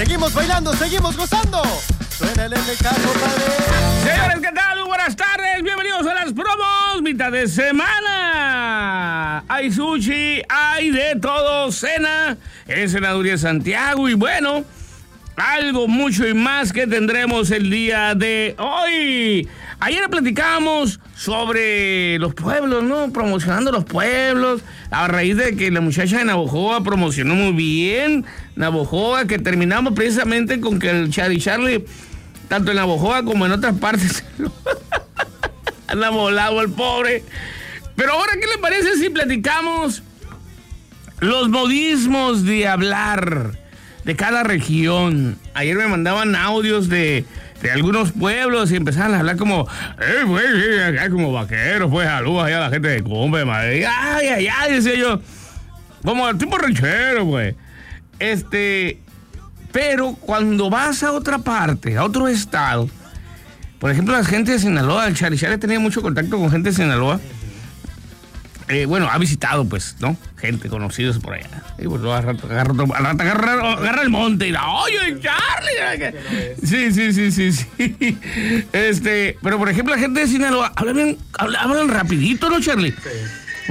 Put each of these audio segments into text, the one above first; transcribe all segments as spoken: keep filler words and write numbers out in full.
Seguimos bailando, seguimos gozando. Suena el L K, compadre. Señores, ¿qué tal? Muy buenas tardes. Bienvenidos a las promos. Mitad de semana. Hay sushi, hay de todo. Cena en Senaduría de Santiago. Y bueno, algo mucho y más que tendremos el día de hoy. Ayer platicábamos sobre los pueblos, ¿no? Promocionando los pueblos. A raíz de que la muchacha de Navojoa promocionó muy bien Navojoa, que terminamos precisamente con que el Chari Charlie, tanto en Navojoa como en otras partes, anda volado el pobre. Pero ahora, ¿qué le parece si platicamos los modismos de hablar de cada región? Ayer me mandaban audios de, de algunos pueblos y empezaban a hablar como, eh, pues, sí, acá como vaqueros, pues, saludos allá a la gente de Cumbe, madre. Ay, ay, ay, decía yo, como el tipo ranchero, pues. Este, pero cuando vas a otra parte, a otro estado, por ejemplo, la gente de Sinaloa, el Chari Chari tenía mucho contacto con gente de Sinaloa. Eh, bueno, ha visitado, pues, ¿no? Gente, conocidos por allá. Y pues, al rato, agarra, agarra, agarra, agarra el monte y la, oye, Charlie. Sí, sí, sí, sí, sí. Este, pero por ejemplo, la gente de Sinaloa hablan bien, hablan, hablan rapidito, ¿no, Charlie? Sí.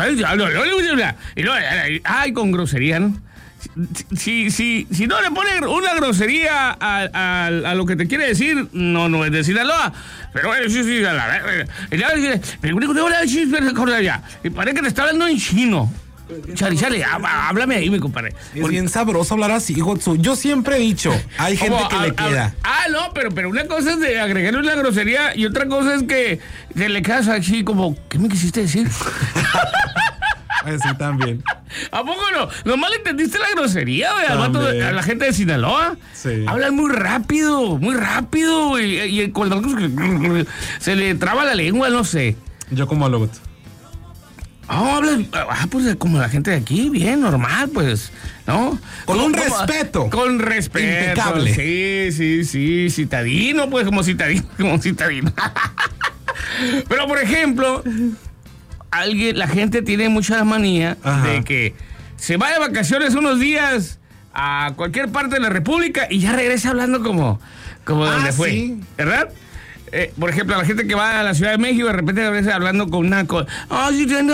Y luego, ay, con grosería, ¿no? Si, si, si no le ponen una grosería a, a, a lo que te quiere decir, no, no es de Sinaloa. Pero bueno, sí, sí, a la y parece que te está hablando en chino. Chari, chari, háblame ahí, mi compadre. Es bien sabroso hablar así, Gotsu. Yo siempre he dicho, hay gente Como, que a, le queda. A, ah, no, pero, pero una cosa es de agregarle una grosería y otra cosa es que, que le quedas así como, ¿qué me quisiste decir? Sí, también. ¿A poco no? ¿Nomás le entendiste la grosería, güey? Al vato de, a la gente de Sinaloa. Sí. Hablan muy rápido, muy rápido. Y, y cuando se le traba la lengua, no sé. Yo como a Logot. Oh, hablan, ah, pues como la gente de aquí, bien, normal, pues, ¿no? Con como, un como, respeto. Con respeto. Impecable. Sí, sí, sí, citadino, pues, como citadino, como citadino. Pero, por ejemplo, alguien, la gente tiene mucha manía Ajá. de que se va de vacaciones unos días a cualquier parte de la República y ya regresa hablando como, como de ah, donde fue, sí. ¿verdad? Eh, por ejemplo, la gente que va a la Ciudad de México de repente regresa hablando con una cosa, ah, sí, no,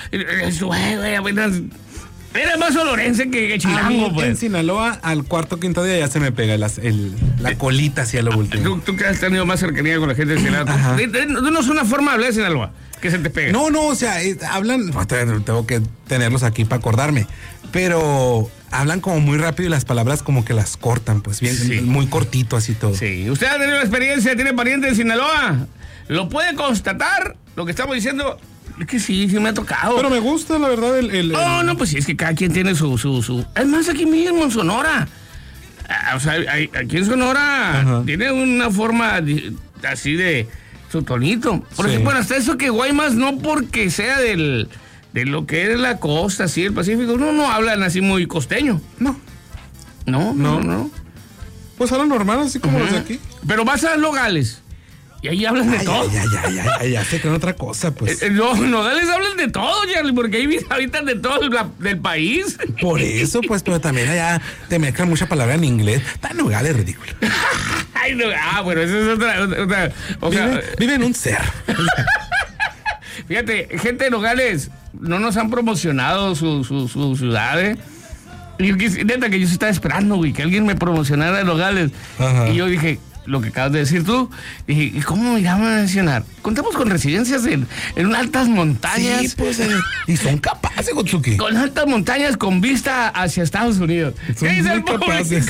era más olorense que, que chilango, pues. En Sinaloa, al cuarto quinto día ya se me pega la, el, la colita hacia lo último. ¿Tú, tú que has tenido más cercanía con la gente de Sinaloa? No es una forma de hablar de Sinaloa que se te pega. No, no, o sea, eh, hablan, tengo que tenerlos aquí para acordarme, pero hablan como muy rápido y las palabras como que las cortan, pues bien, sí. muy cortito así todo. Sí, usted ha tenido experiencia, tiene pariente en Sinaloa, lo puede constatar, lo que estamos diciendo. Es que sí, sí me ha tocado. Pero me gusta, la verdad, el... el, el... Oh, no, pues sí, es que cada quien tiene su... su, su... Es más, aquí mismo en Sonora. Ah, o sea, hay, aquí en Sonora Ajá. tiene una forma de, así de su tonito. Por sí. ejemplo, hasta eso que Guaymas, no porque sea del de lo que es la costa, así, el Pacífico, no, no hablan así muy costeño. No. No, no, no. no. Pues hablan normal, así como uh-huh. los de aquí. Pero vas a Nogales. Y ahí hablan de ay, todo. Ya, ya, ya, ya, ya se creen otra cosa, pues. Eh, no, Nogales hablan de todo, Charlie, porque ahí habitan de todo el, del país. Por eso, pues, pero también allá te mezclan mucha palabra en inglés. Está Nogales es ridículo. Ay, no, ah, bueno, eso es otra. otra o vive, sea, vive en un cerro. Fíjate, gente de Nogales, no nos han promocionado su, su, su ciudad, ¿eh? Y yo, neta, que yo estaba esperando, güey, que alguien me promocionara de Nogales. Ajá. Y yo dije, lo que acabas de decir tú, dije, ¿y cómo me iban a mencionar? Contamos con residencias en, en altas montañas. Sí, pues, eh, y son capaces, Gotsuki. Con altas montañas con vista hacia Estados Unidos. Son ¿Qué muy capaces?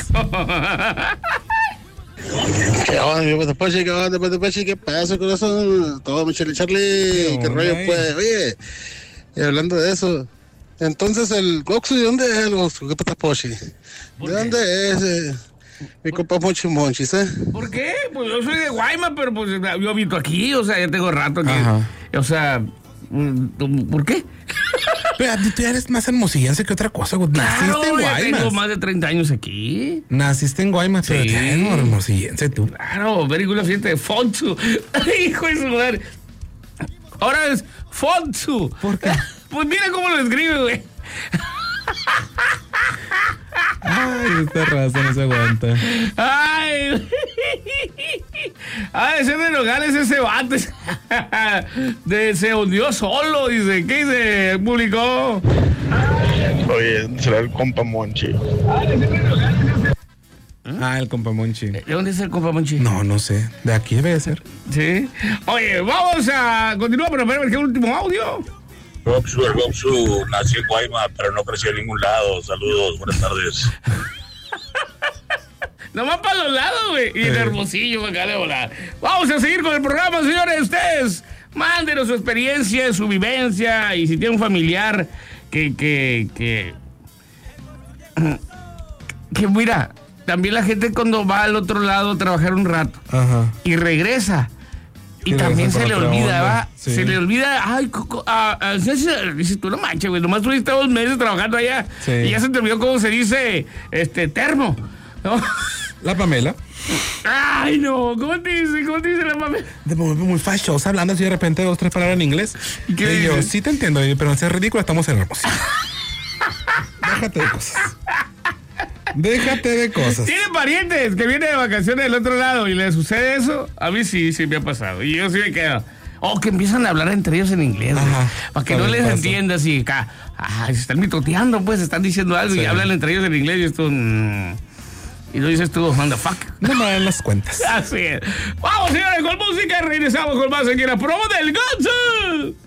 ¿Qué onda, Pachi? ¿Qué onda, Pachi? ¿Qué pasa, corazón? Todo, mi Charlie, Charlie. ¿Qué rollo, pues? Oye, y hablando de eso, entonces el Goxu, ¿de dónde es el Goxu? ¿Qué pasa, Pachi? ¿De dónde es? Eh? Mi compa Monchi Monchis, ¿eh? ¿Por qué? Pues yo soy de Guaymas, pero pues yo habito aquí, o sea, ya tengo rato aquí. Ajá. O sea, ¿por qué? Pero tú ya eres más hermosillense que otra cosa, güey. Claro, naciste en Guaymas. Ya tengo más de treinta años aquí. Naciste en Guaymas, pero sí. Ya eres hermosillense tú. Claro, very good la fiesta de Fontsu. Hijo de su madre. Ahora es Fontsu. ¿Por qué? Pues mira cómo lo escribe, güey. Ay, esta raza no se aguanta. Ay. Ah, ese de Nogales, ese vato. De, se hundió solo, dice. ¿Qué dice? Publicó. Oye, ¿dónde será el compa Monchi? Ah, el compa Monchi. ¿De dónde es el compa Monchi? No, no sé. De aquí debe ser. Sí. Oye, vamos a continuar, pero ver el último audio. Gopsu, el Gopsu nació en Guaymas, pero no creció en ningún lado. Saludos, buenas tardes. Nomás para los lados, güey. Y el Hermosillo me acaba de volar. Vamos a seguir con el programa, señores. Ustedes, mándenos su experiencia, su vivencia. Y si tiene un familiar que, que, que... Que, mira, también la gente cuando va al otro lado a trabajar un rato. Ajá. Y regresa. Y también se le olvida, ¿va? Sí. Se le olvida, ay, a, a, dices tú, no manches, güey, nomás tuviste dos meses trabajando allá. Sí. Y ya se te olvidó cómo se dice, este, termo, ¿no? La Pamela. Ay, no, ¿cómo te dice? ¿Cómo te dice la Pamela? De muy, muy fachosa, hablando así de repente dos, tres palabras en inglés. ¿Y qué y yo, sí te entiendo, pero no seas ridículo, estamos en Hermosillo. Déjate de cosas. Déjate de cosas. Tiene parientes que vienen de vacaciones del otro lado y le sucede eso. A mí sí, sí me ha pasado. Y yo sí me quedo. O oh, que empiezan a hablar entre ellos en inglés. Ajá, para que no les pasa. Entiendas y acá. Ah, se están mitoteando, pues, están diciendo algo sí. Y hablan entre ellos en inglés y esto. Mmm, y lo dices tú, what the fuck. No me dan las cuentas. Así es. Vamos, señores, con música. Regresamos con más aquí en la promo del Gonzo.